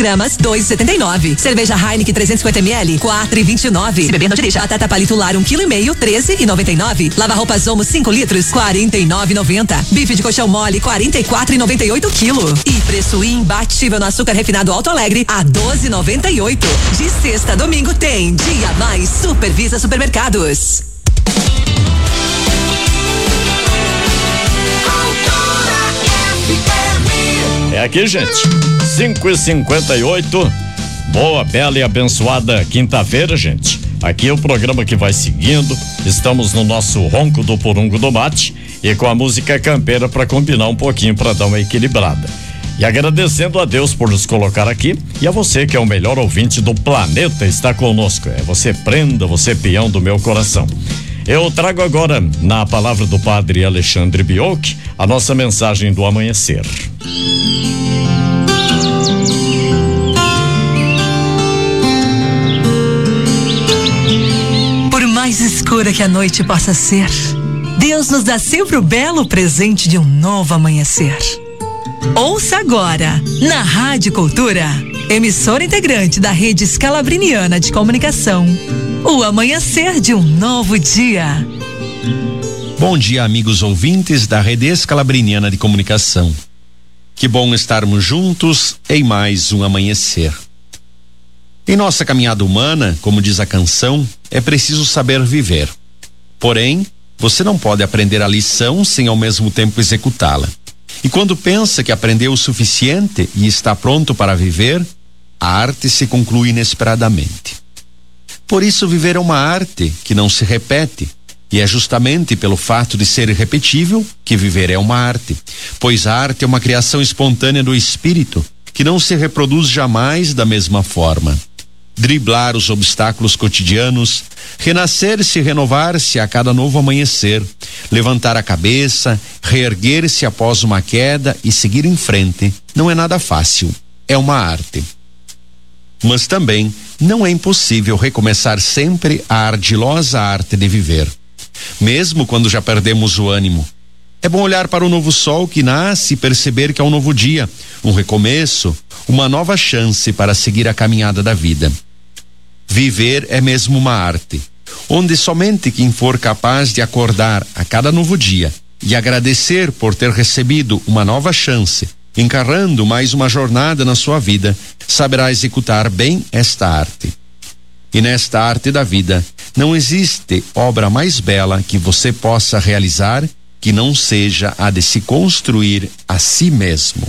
gramas, 2,79. Cerveja Heineken 350 ml, 4,29. Se beber não dirija. Batata palito lar 1,5 kg, 13,99. Lava roupas Omo 5 litros, 49,90. Bife de colchão mole, 44,98 quilo. E preço imbatível no açúcar refinado Alto Alegre a 12,98. De sexta a domingo tem Dia Mais Supervisa Supermercados. É aqui, gente. 5h58. Boa, bela e abençoada quinta-feira, gente. Aqui é o programa que vai seguindo. Estamos no nosso ronco do Porungo do Mate e com a música campeira para combinar um pouquinho, para dar uma equilibrada. E agradecendo a Deus por nos colocar aqui e a você que é o melhor ouvinte do planeta está conosco. É você prenda, você peão do meu coração. Eu trago agora, na palavra do padre Alexandre Biocchi, a nossa mensagem do amanhecer. Por mais escura que a noite possa ser, Deus nos dá sempre o belo presente de um novo amanhecer. Ouça agora, na Rádio Cultura, emissora integrante da Rede Scalabriniana de Comunicação, o amanhecer de um novo dia. Bom dia, amigos ouvintes da Rede Scalabriniana de Comunicação. Que bom estarmos juntos em mais um amanhecer. Em nossa caminhada humana, como diz a canção, é preciso saber viver. Porém, você não pode aprender a lição sem ao mesmo tempo executá-la. E quando pensa que aprendeu o suficiente e está pronto para viver, a arte se conclui inesperadamente. Por isso, viver é uma arte que não se repete. E é justamente pelo fato de ser irrepetível que viver é uma arte, pois a arte é uma criação espontânea do espírito que não se reproduz jamais da mesma forma. Driblar os obstáculos cotidianos, renascer-se e renovar-se a cada novo amanhecer, levantar a cabeça, reerguer-se após uma queda e seguir em frente, não é nada fácil, é uma arte. Mas também não é impossível recomeçar sempre a ardilosa arte de viver. Mesmo quando já perdemos o ânimo. É bom olhar para o novo sol que nasce e perceber que é um novo dia, um recomeço, uma nova chance para seguir a caminhada da vida. Viver é mesmo uma arte, onde somente quem for capaz de acordar a cada novo dia e agradecer por ter recebido uma nova chance, encarando mais uma jornada na sua vida, saberá executar bem esta arte. E nesta arte da vida, não existe obra mais bela que você possa realizar que não seja a de se construir a si mesmo.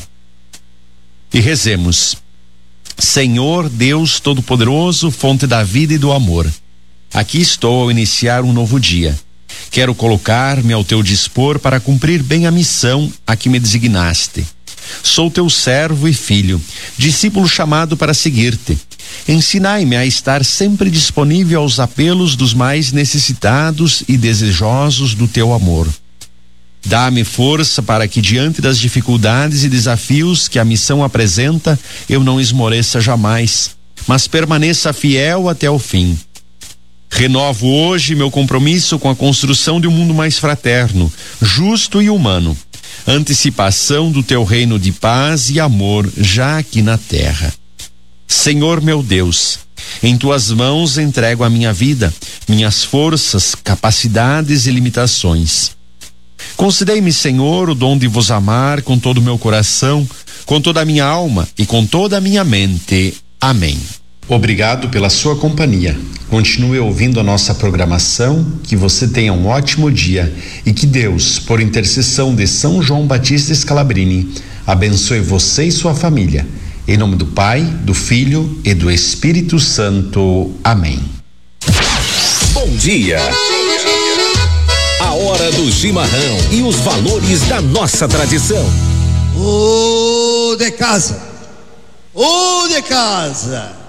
E rezemos: Senhor Deus Todo-Poderoso, fonte da vida e do amor, aqui estou ao iniciar um novo dia. Quero colocar-me ao teu dispor para cumprir bem a missão a que me designaste. Sou teu servo e filho, discípulo chamado para seguir-te. Ensinai-me a estar sempre disponível aos apelos dos mais necessitados e desejosos do teu amor. Dá-me força para que, diante das dificuldades e desafios que a missão apresenta, eu não esmoreça jamais, mas permaneça fiel até o fim. Renovo hoje meu compromisso com a construção de um mundo mais fraterno, justo e humano. Antecipação do teu reino de paz e amor já aqui na terra. Senhor meu Deus, em tuas mãos entrego a minha vida, minhas forças, capacidades e limitações. Concedei-me, Senhor, o dom de vos amar com todo o meu coração, com toda a minha alma e com toda a minha mente. Amém. Obrigado pela sua companhia. Continue ouvindo a nossa programação, que você tenha um ótimo dia e que Deus, por intercessão de São João Batista Scalabrini, abençoe você e sua família. Em nome do Pai, do Filho e do Espírito Santo. Amém. Bom dia. A hora do chimarrão e os valores da nossa tradição. Ô de casa! Ô de casa!